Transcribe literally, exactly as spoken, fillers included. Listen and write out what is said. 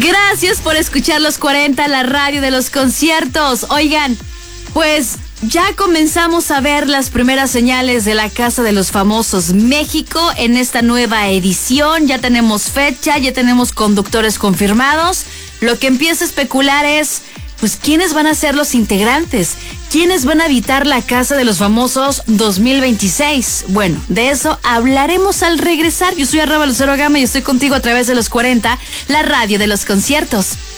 Gracias por escuchar Los cuarenta, la radio de los conciertos. Oigan, pues ya comenzamos a ver las primeras señales de la Casa de los Famosos México en esta nueva edición. Ya tenemos fecha, ya tenemos conductores confirmados. Lo que empieza a especular es, pues, ¿quiénes van a ser los integrantes? ¿Quiénes van a habitar la Casa de los Famosos dos mil veintiséis? Bueno, de eso hablaremos al regresar. Yo soy arroba Lucero Gama y estoy contigo a través de Los cuarenta, la radio de los conciertos.